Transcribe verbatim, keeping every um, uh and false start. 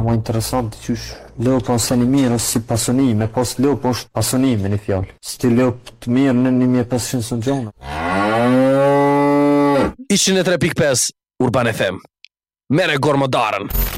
më interesant qysh leo po se një mirë ose si pasonime, pas leo po është pasonime një fjallë. Si ti leo të mirë në një mje pesëqind së gjona. Ishin e tre pikë pesë Urban F M. Mere gormodarën.